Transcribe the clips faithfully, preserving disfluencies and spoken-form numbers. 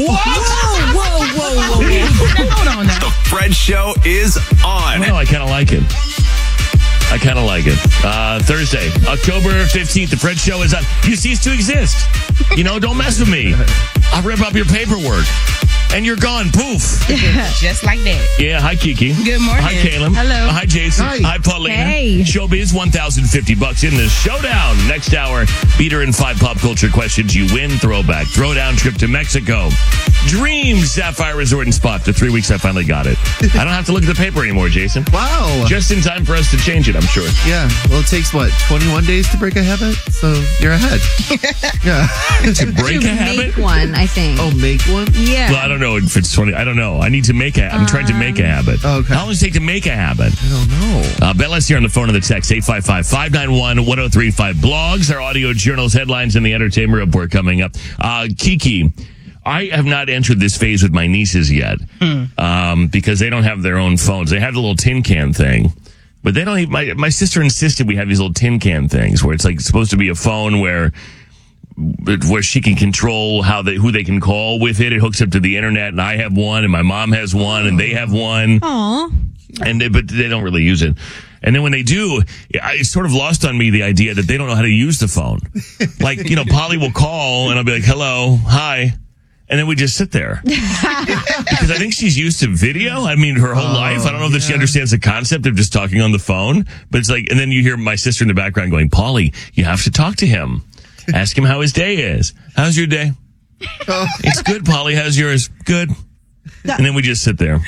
Whoa, whoa, whoa, whoa, whoa. Hold on now. The Fred Show is on. Well, I kind of like it. I kind of like it. Uh, Thursday, October fifteenth, the Fred Show is on. You cease to exist. You know, don't mess with me. I'll rip up your paperwork. And you're gone. Poof. Just like that. Yeah. Hi, Kiki. Good morning. Hi, Caleb. Hello. Hi, Jason. Hi. Hi, Paulina. Hey. Showbiz, one thousand fifty bucks in the showdown. Next hour, beater and five pop culture questions. You win throwback. Throwdown trip to Mexico. Dreams Sapphire Resort and Spa. After three weeks, I finally got it. I don't have to look at the paper anymore, Jason. Wow. Just in time for us to change it, I'm sure. Yeah. Well, it takes, what, twenty-one days to break a habit? So you're ahead. Yeah. To break to a habit? make one, I think. Oh, make one? Yeah. Well, I don't know if it's twenty. I don't know. I need to make a. I'm trying to make a habit. Okay. How long does it take to make a habit? I don't know. Uh, Bella's here on the phone of the text, eight five five, five nine one, one oh three five. Blogs, our audio journals, headlines, and the entertainment report coming up. Uh, Kiki, I have not entered this phase with my nieces yet Hmm. um, because they don't have their own phones. They have the little tin can thing. But they don't even, my, my sister insisted we have these little tin can things where it's like supposed to be a phone where where she can control how they, who they can call with it. It hooks up to the internet, and I have one, and my mom has one, and they have one. Aw. And they, but they don't really use it. And then when they do, it's sort of lost on me the idea that they don't know how to use the phone. Like, you know, Polly will call, and I'll be like, hello, hi. And then we just sit there. Because I think she's used to video. I mean, her whole Oh, life. I don't know that she yeah. understands the concept of just talking on the phone. But it's like, and then you hear my sister in the background going, Polly, you have to talk to him. Ask him how his day is. How's your day? Oh. It's good, Polly. How's yours? Good. And then we just sit there.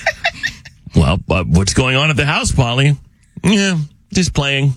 Well, uh, what's going on at the house, Polly? Yeah, just playing.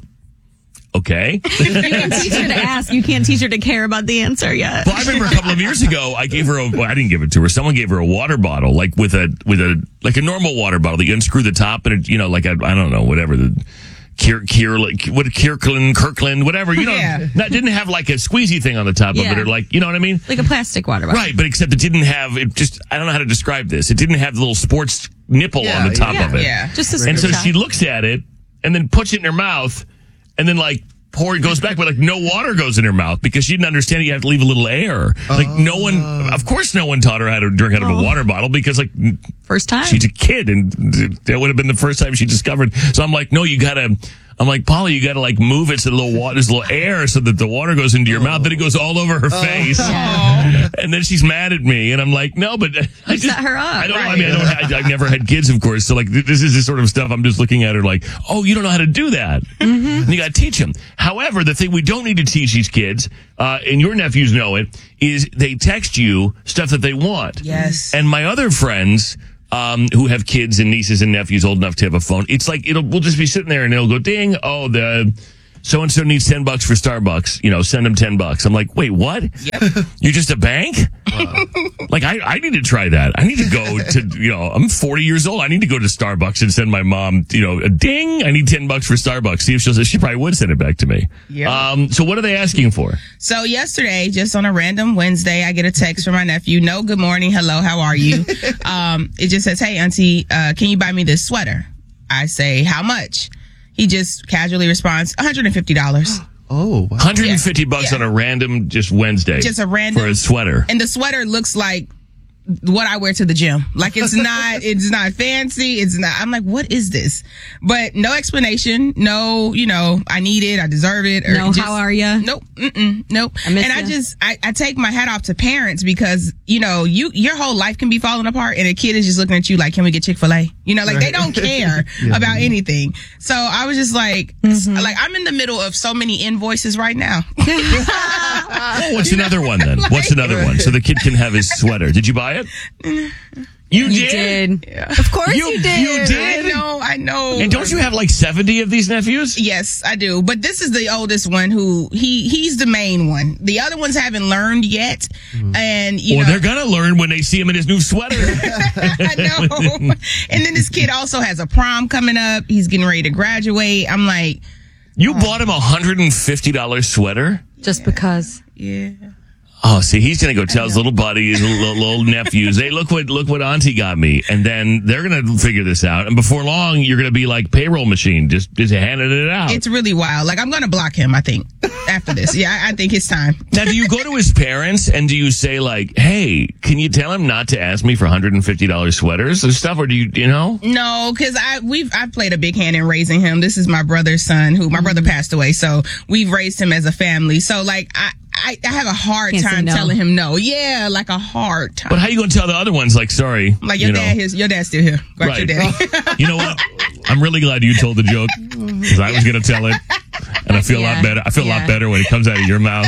Okay. You can teach her to ask. You can't teach her to care about the answer yet. Well, I remember a couple of years ago, I gave her a, well, I didn't give it to her. Someone gave her a water bottle, like with a, with a, like a normal water bottle that you unscrew the top and it, you know, like a, I don't know, whatever the, Kier, Kier, like, what, Kirkland, Kirkland, whatever, you know, Yeah. that didn't have like a squeezy thing on the top Yeah. of it or like, you know what I mean? Like a plastic water bottle. Right, but except it didn't have, it just, I don't know how to describe this. It didn't have the little sports nipple Yeah, on the top yeah, of it. yeah. Just a And so screenshot. she looks at it and then puts it in her mouth and then like pour goes back, but like no water goes in her mouth because she didn't understand you have to leave a little air. Like no one, of course, no one taught her how to drink out of a water bottle because like First time. she's a kid and that would have been the first time she discovered. So I'm like, no, you gotta. I'm like, Polly, you got to like move it so the little water, there's a little air so that the water goes into your mouth. Then it goes all over her face. And then she's mad at me. And I'm like, no, but I just, set her up. I don't know. I mean, I don't, I, I've never had kids, of course. So like, this is the sort of stuff I'm just looking at her like, oh, you don't know how to do that. Mm-hmm. And you got to teach them. However, the thing we don't need to teach these kids, uh, and your nephews know it, is they text you stuff that they want. Yes. And my other friends, Um, who have kids and nieces and nephews old enough to have a phone. It's like, it'll, we'll just be sitting there and it'll go ding. Oh, the so-and-so needs ten bucks for Starbucks. You know, send them ten bucks. I'm like, wait, what? Yep. You're just a bank? Like, I, I need to try that. I need to go to, you know, I'm forty years old. I need to go to Starbucks and send my mom, you know, a ding. I need ten bucks for Starbucks. See if she'll, she probably would send it back to me. Yep. Um, so what are they asking for? So yesterday, just on a random Wednesday, I get a text from my nephew. No, good morning. Hello, how are you? um, it just says, hey, auntie, uh, can you buy me this sweater? I say, how much? He just casually responds, one hundred fifty dollars. Oh, wow. one hundred fifty bucks Yeah. on a random, just Wednesday. Just a random. For a sweater. And the sweater looks like what I wear to the gym. Like it's not, it's not fancy. It's not, I'm like, what is this? But no explanation. No, you know, I need it. I deserve it. Or No, just, how are ya? Nope. Mm-mm, nope. I miss and I ya. just, I, I take my hat off to parents because, you know, you, your whole life can be falling apart and a kid is just looking at you like, can we get Chick-fil-A? You know, like they don't care Yeah. about anything. So I was just like, Mm-hmm. like I'm in the middle of so many invoices right now. Oh, what's another one then? What's another one? So the kid can have his sweater. Did you buy it? You, You did? did. Of course You- you, did. you did? I know, I know. And don't you have like seventy of these nephews? Yes, I do. But this is the oldest one who he he's the main one. The other ones haven't learned yet. And you Well, know they're going to learn when they see him in his new sweater. I know. And then this kid also has a prom coming up. He's getting ready to graduate. I'm like, You bought him a one hundred fifty dollars sweater? Just because. yeah. Oh, see, he's gonna go tell his little buddies, little, little nephews, "Hey, look what look what Auntie got me," and then they're gonna figure this out. And before long, you're gonna be like payroll machine, just just handing it out. It's really wild. Like, I'm going to block him, I think, after this. Yeah, I, I think it's time. Now, do you go to his parents and do you say like, "Hey, can you tell him not to ask me for one hundred fifty dollars sweaters or stuff?" Or do you, you know? No, because I we've I've played a big hand in raising him. This is my brother's son, who my brother passed away, so we've raised him as a family. So like I. I, I have a hard Can't say time no. telling him no. Yeah, like a hard time. But how you gonna tell the other ones like, sorry? Like your you know? dad, his, your dad's still here. Got Right. your daddy. You know what? I'm really glad you told the joke because I was going to tell it, and I feel a lot Yeah. better. I feel a lot Yeah. better when it comes out of your mouth.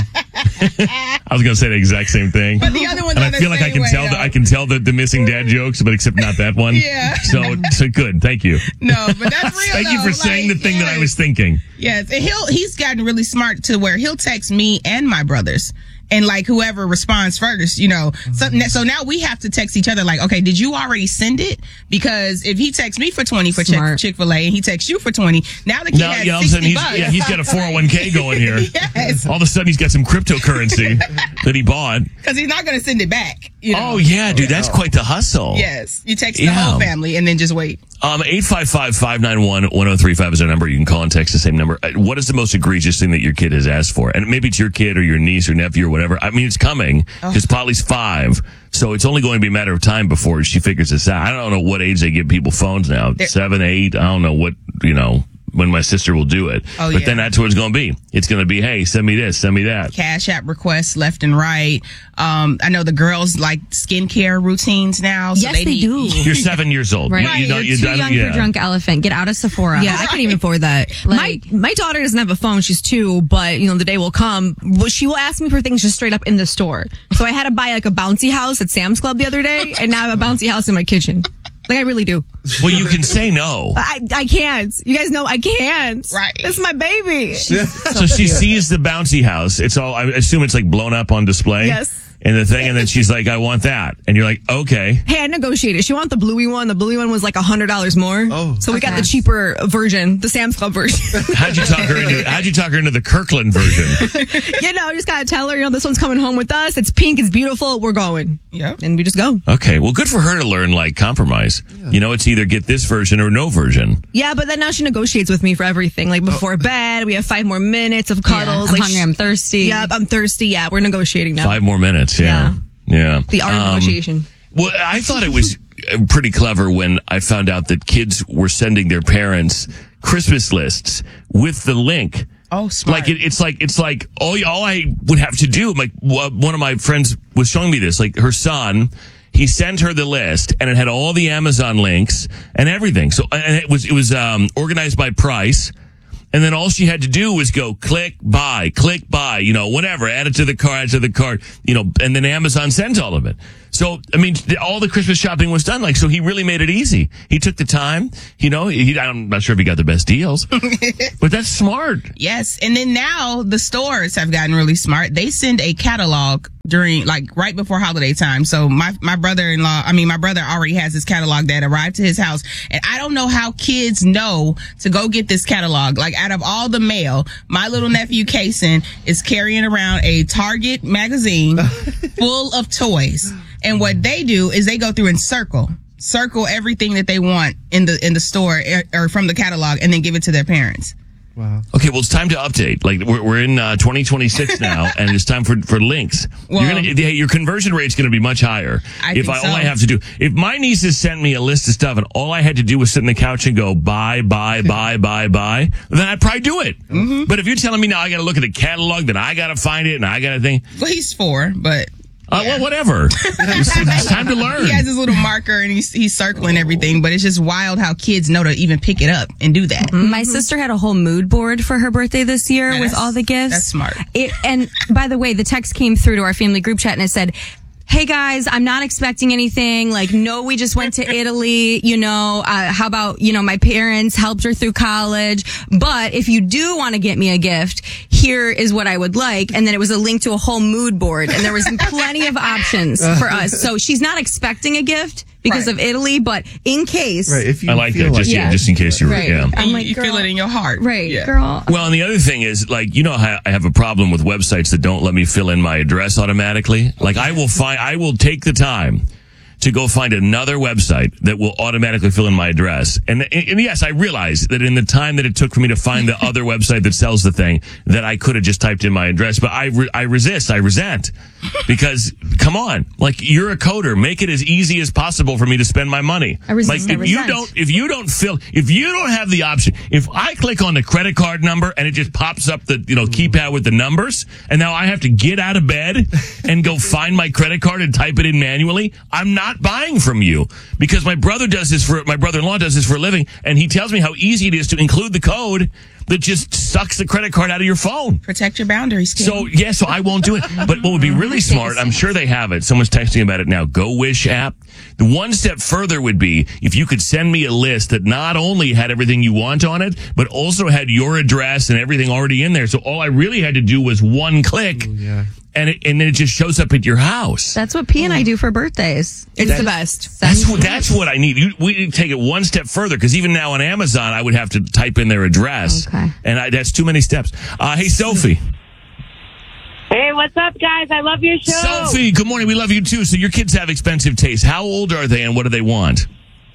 I was going to say the exact same thing, But the other ones and are I the feel like I same can way, tell that though. I can tell the, the missing dad jokes, but except not that one. Yeah. So so good. Thank you. No, but that's real. Thank you though. for saying the Like, thing that I yes. was thinking. Yes, and he'll he's gotten really smart to where he'll text me and my brothers. And like whoever responds first, you know. So, so now we have to text each other like, okay, did you already send it? Because if he texts me for twenty for Chick Smart. Chick-fil-A and he texts you for twenty, now the kid Now, has yeah, all of a sudden sixty he's bucks. yeah he's got a four oh one k going here. Yes, All of a sudden he's got some cryptocurrency that he bought. because he's not going to send it back. You know? Oh yeah, dude, that's quite the hustle. Yes, you text the Yeah. whole family and then just wait. Um, eight five five, five nine one, one oh three five is our number. You can call and text the same number. Uh, What is the most egregious thing that your kid has asked for? And maybe it's your kid or your niece or nephew or whatever. I mean, it's coming because Polly's five. So it's only going to be a matter of time before she figures this out. I don't know what age they give people phones now. Seven, eight. I don't know what, you know, when my sister will do it. Oh, but yeah. then that's what it's going to be. It's going to be, hey, send me this, send me that. Cash app requests left and right. Um, I know the girls like skincare routines now. So Yes, they need- do. You're seven years old. Right. You, you don't, You're you too don't- young yeah. for Drunk Elephant. Get out of Sephora. Yeah, I can't even afford that. Like- my my daughter doesn't have a phone. She's two, but you know the day will come. Well, she will ask me for things just straight up in the store. So I had to buy like a bouncy house at Sam's Club the other day, and now I have a bouncy house in my kitchen. Like I really do. Well, you can say no. I I can't. You guys know I can't. Right. That's my baby. So she sees the bouncy house. It's all, I assume it's like blown up on display. Yes. And the thing, and then she's like, I want that. And you're like, okay. Hey, I negotiated. She wanted the bluey one. The bluey one was like a hundred dollars more. Oh. So we got Okay. the cheaper version, the Sam's Club version. How'd you talk her into, how'd you talk her into the Kirkland version? You know, you just gotta tell her, you know, this one's coming home with us. It's pink. It's beautiful. We're going. Yep. And we just go. Okay. Well, good for her to learn, like, compromise. You know, it's either get this version or no version. Yeah, but then now she negotiates with me for everything. Like before bed, we have five more minutes of cuddles. I'm like hungry. I'm thirsty. Yeah, I'm thirsty. Yeah, we're negotiating now. Five more minutes. Yeah. Yeah. The art of Um, negotiation. Well, I thought it was uh, pretty clever when I found out that kids were sending their parents Christmas lists with the link. Oh, smart. Like it, it's like it's like all all I would have to do. Like w- one of my friends was showing me this. Like her son, he sent her the list, and it had all the Amazon links and everything. So and it was it was um, organized by price. And then all she had to do was go click, buy, click, buy, you know, whatever, add it to the cart, add it to the cart, you know, and then Amazon sends all of it. So, I mean, the- all the Christmas shopping was done. Like, so he really made it easy. He took the time, you know, he, I'm not sure if he got the best deals, but that's smart. Yes. And then now the stores have gotten really smart. They send a catalog during, like, right before holiday time. So my, my brother-in-law, I mean, my brother already has his catalog that arrived to his house. And I don't know how kids know to go get this catalog. Like, out of all the mail, my little nephew, Kason, is carrying around a Target magazine full of toys. And what they do is they go through and circle. Circle everything that they want in the in the store or, or from the catalog and then give it to their parents. Wow. Okay, well, it's time to update. Like, we're, we're in uh, twenty twenty-six now, and it's time for, for links. Well- You're gonna, hey, your conversion rate's going to be much higher. I if think I, all so. I have to do, if my nieces sent me a list of stuff, and all I had to do was sit on the couch and go buy, buy, buy, buy, buy, then I'd probably do it. Mm-hmm. But if you're telling me now I got to look at the catalog, then I got to find it, and I got to think, Well, he's four, but uh, well, whatever. it's, it's time to learn. he has his little marker and he's he's circling everything. But it's just wild how kids know to even pick it up and do that. My sister had a whole mood board for her birthday this year Yeah, with that's- all the gifts. that's smart. It, and by the way, the text came through to our family group chat and it said, hey guys, I'm not expecting anything. Like, no, we just went to Italy. You know, uh, how about, you know, my parents helped her through college. But if you do want to get me a gift, here is what I would like. And then it was a link to a whole mood board. And there was plenty of options for us. So she's not expecting a gift. because Right. of Italy, but in case. Right. If you I like feel that, just, Yeah. just in case you were, Right. yeah. I'm You- like, you feel girl- it in your heart. Right, Yeah. girl. Well, and the other thing is, like, you know how I have a problem with websites that don't let me fill in my address automatically? Like, I will find, I will take the time to go find another website that will automatically fill in my address. And, and yes, I realize that in the time that it took for me to find the other website that sells the thing, that I could have just typed in my address, but I, re- I resist, I resent. Because, come on, like, you're a coder. Make it as easy as possible for me to spend my money. I resist, like, I if you resent. don't, if you don't fill, if you don't have the option, if I click on the credit card number and it just pops up the, you know, keypad with the numbers, and now I have to get out of bed and go find my credit card and type it in manually, I'm not buying from you. Because my brother does this for, my brother-in-law does this for a living, and he tells me how easy it is to include the code that just sucks the credit card out of your phone. Protect your boundaries, Kim. So, yeah, so I won't do it. But what would be really smart, I'm sure they have it. Someone's texting about it now. Go Wish app. The one step further would be if you could send me a list that not only had everything you want on it, but also had your address and everything already in there. So all I really had to do was one click. yeah. And it, and then it just shows up at your house. That's what P and I do for birthdays. It's the best. That's what, that's what I need. You, we need to take it one step further, because even now on Amazon, I would have to type in their address. Okay. And I, that's too many steps. Uh, hey, Sophie. Hey, what's up, guys? I love your show. Sophie, good morning. We love you too. So your kids have expensive taste. How old are they and what do they want?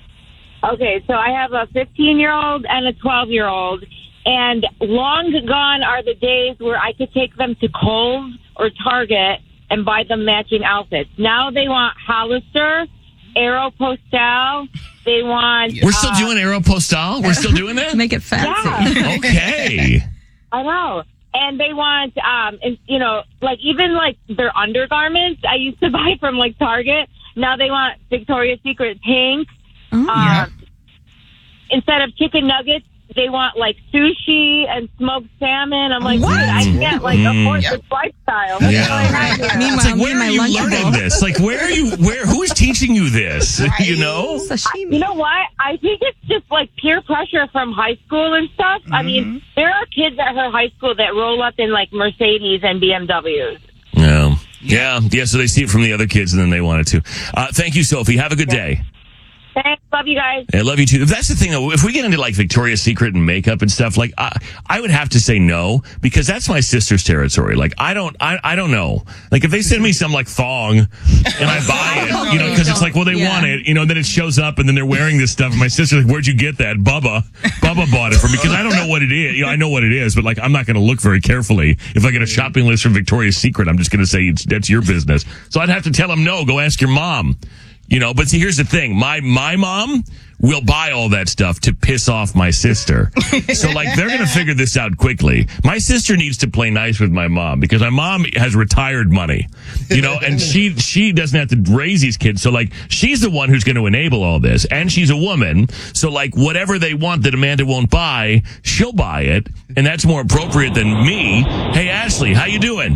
Okay, so I have a fifteen-year-old and a twelve-year-old, and long gone are the days where I could take them to Kohl's or Target and buy them matching outfits. Now they want Hollister, Aeropostale. They want... We're still uh, doing Aeropostale? We're still doing that? Make it fancy. Yeah. Okay. I know. And they want, um, and, you know, like even like their undergarments I used to buy from like Target. Now they want Victoria's Secret pink. Oh, yeah. Um, instead of chicken nuggets, they want like sushi and smoked salmon. I'm like, What? dude, I can't like afford Yep. this lifestyle. What's Yeah. going on here? Meanwhile, It's like, me where and are my you lunch learning bowl. this? Like, where are you, where, who's teaching you this? You know? Sashimi. You know what? I think it's just like peer pressure from high school and stuff. I mean, there are kids at her high school that roll up in like Mercedes and B M Ws. Yeah. Yeah. Yeah. So they see it from the other kids and then they want it too. Uh, thank you, Sophie. Have a good day. Thanks. Love you guys. I love you too. That's the thing though. If we get into like Victoria's Secret and makeup and stuff, like I, I would have to say no, because that's my sister's territory. Like I don't, I, I don't know. Like if they send me some like thong and I buy it, you know, because it's like, well, they Yeah. want it, you know, and then it shows up and then they're wearing this stuff. And my sister's like, where'd you get that? Bubba, Bubba bought it for me, because I don't know what it is. You know, I know what it is, but like I'm not going to look very carefully. If I get a shopping list from Victoria's Secret, I'm just going to say it's, that's your business. So I'd have to tell them no. Go ask your mom. You know, but see, here's the thing. My, my mom will buy all that stuff to piss off my sister. So like, they're going to figure this out quickly. My sister needs to play nice with my mom, because my mom has retired money, you know, and she, she doesn't have to raise these kids. So like, she's the one who's going to enable all this, and she's a woman. So like, whatever they want that Amanda won't buy, she'll buy it. And that's more appropriate than me. Hey, Ashley, how you doing?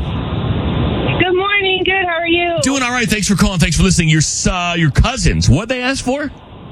Good morning. Good. How are you? Doing all right. Thanks for calling. Thanks for listening. Your, uh, your cousins, what'd they ask for?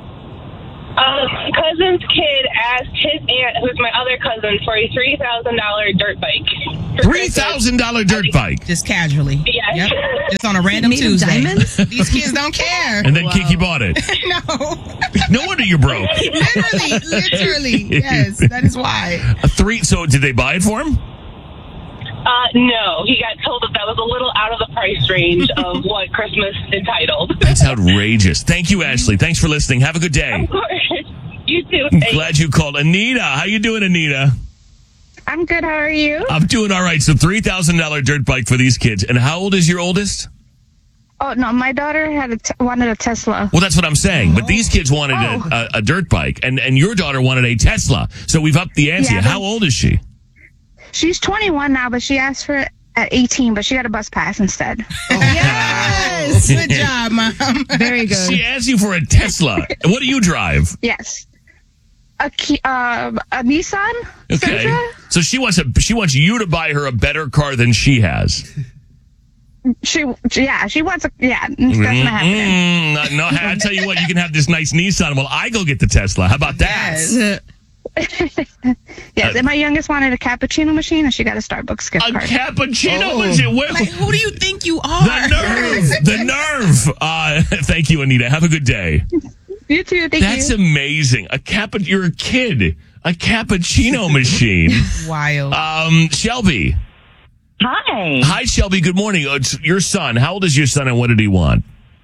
Um, cousin's kid asked his aunt, who's my other cousin, for a three thousand dollars dirt bike. for three Christmas. thousand dollars dirt bike. Just casually. Yes. Yep. Just on a random Made of Tuesday. diamonds? These kids don't care. And then Kiki bought it. No. No wonder you're broke. Literally. Literally. Yes. That is why. A three. So did they buy it for him? Uh, no, he got told that that was a little out of the price range of what Christmas entitled. That's outrageous. Thank you, Ashley. Thanks for listening. Have a good day. Of course. You too. I'm glad you called. Anita, how you doing, Anita? I'm good. How are you? I'm doing all right. So three thousand dollars dirt bike for these kids. And how old is your oldest? Oh, no, my daughter had a t- wanted a Tesla. Well, that's what I'm saying. But these kids wanted a, a, a dirt bike, and, and your daughter wanted a Tesla. So we've upped the ante. Yeah, How old is she? She's twenty-one now, but she asked for it at eighteen, but she got a bus pass instead. Yes. Good job, Mom. Very good. She asked you for a Tesla. What do you drive? Yes. A, Ki- uh, a Nissan Okay. Sentra? So she wants a she wants you to buy her a better car than she has. She, yeah, she wants a, yeah, that's not happening. Mm, no, no, I tell you what, you can have this nice Nissan while I go get the Tesla. How about that? Yes. Yes, and my youngest wanted a cappuccino machine, and she got a Starbucks gift A card. cappuccino Oh. machine. Wait, Like, who do you think you are? the nerve. The nerve. Uh, thank you, Anita. Have a good day. You too. Thank That's you. amazing. A cap. You're a kid. A cappuccino machine. Wild. Um, Shelby. Hi. Hi, Shelby. Good morning. Uh, It's your son. How old is your son, and what did he want?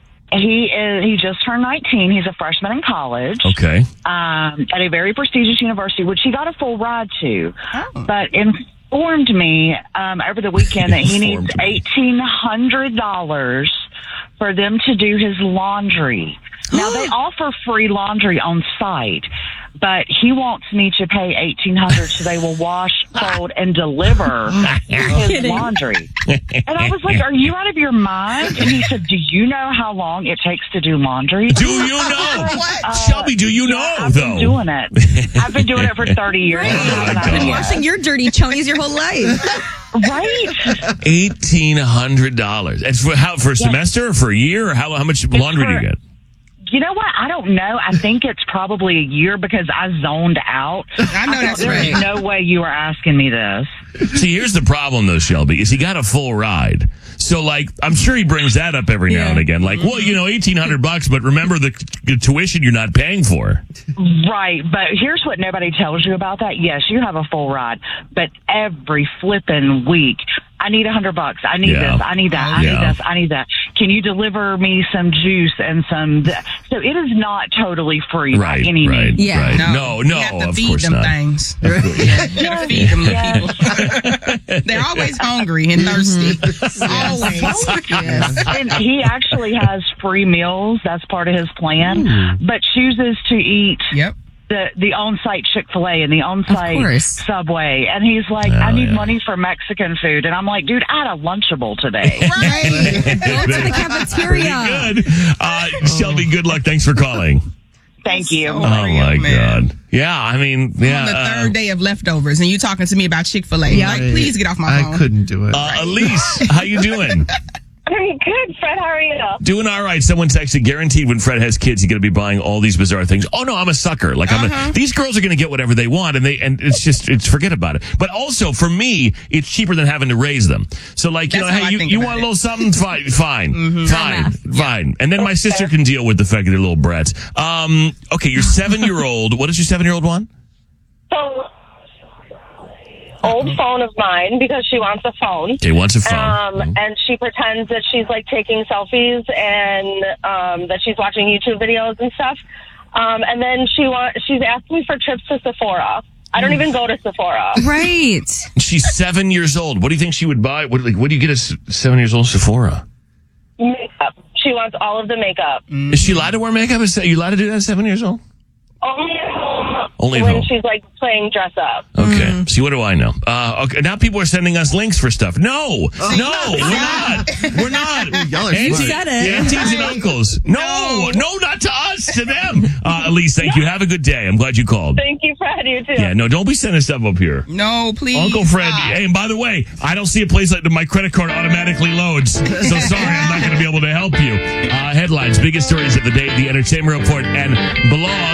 He is. He just turned nineteen. He's a freshman in college. Okay. Um, at a very prestigious university, which he got a full ride to, Oh. but informed me um, over the weekend that he needs Informed me. eighteen hundred dollars for them to do his laundry. Now they offer free laundry on site, but he wants me to pay eighteen hundred dollars so they will wash, fold, and deliver his laundry. And I was like, "Are you out of your mind?" And he said, "Do you know how long it takes to do laundry?" Do you know? What? Shelby, do you know, I've though? been doing it. I've been doing it for thirty years. Oh, my And I haven't God. had it yet. Washing your dirty chonies your whole life. Right? eighteen hundred dollars. It's for how, for a semester or for a year? Or how, how much laundry do you for- get? You know what? I don't know. I think it's probably a year because I zoned out. I know thought that's There's right. no way you were asking me this. See, here's the problem, though, Shelby, is he got a full ride. So, like, I'm sure he brings that up every now and again. Like, well, you know, eighteen hundred bucks, but remember the, the tuition you're not paying for. Right. But here's what nobody tells you about that. Yes, you have a full ride, but every flipping week, I need a hundred bucks. I need Yeah. this. I need that. I Yeah. need this. I need that. Can you deliver me some juice and some? Th- so it is not totally free Right, by any right, means. Yeah. right. No, No, no, you have to of feed course them not. things. Yeah, you gotta feed them little people. They're always hungry and thirsty. Always. Yes. And he actually has free meals. That's part of his plan, but chooses to eat Yep. the the on-site Chick-fil-A and the on-site Of course. Subway. And he's like, Oh, I need yeah. money for Mexican food. And I'm like, dude, I had a Lunchable today. Right. Go to the cafeteria. Good. Uh, Shelby, good luck. Thanks for calling. Thank you. Oh, my real, man. God. Yeah, I mean, yeah. On the uh, third day of leftovers, and you talking to me about Chick-fil-A. Yeah. Like, please get off my phone. I couldn't do it. uh, Elise, how you doing? I'm good, Fred. How are you? Doing all right. Someone texted, guaranteed when Fred has kids, he's going to be buying all these bizarre things. Oh, no, I'm a sucker. Like, I'm a, these girls are going to get whatever they want, and they and it's just, it's forget about it. But also, for me, it's cheaper than having to raise them. So, like, you That's know, how I hey, you, think you about want a it. little something? Fine, fine, fine, fine. And then my sister can deal with the fact that they're little brats. Um, okay, your seven-year-old, what does your seven-year-old want? So, old phone of mine because she wants a phone. Okay, wants a phone. Um, and she pretends that she's like taking selfies and um, that she's watching YouTube videos and stuff. Um, and then she want she's asked me for trips to Sephora. I don't even go to Sephora. Right. She's seven years old. What do you think she would buy? What, like, what do you get a s- seven years old Sephora? Makeup. She wants all of the makeup. Is she allowed to wear makeup? Is that, you allowed to do that at seven years old? Only at home. Only at when home. she's like playing dress up. Okay. See, what do I know? Uh, okay. Now people are sending us links for stuff. No, no, we're not. We're not. Y'all are Auntie- smart. said it. Aunties and uncles. No, no, not to us, to them. Uh, Elise, thank you. Have a good day. I'm glad you called. Thank you, Fred. You too. Yeah, no, don't be sending stuff up here. No, please. Uncle Fred. stop. Hey, and by the way, I don't see a place like my credit card automatically loads. So sorry, I'm not going to be able to help you. Uh, headlines, biggest stories of the day, the Entertainment Report, and blog.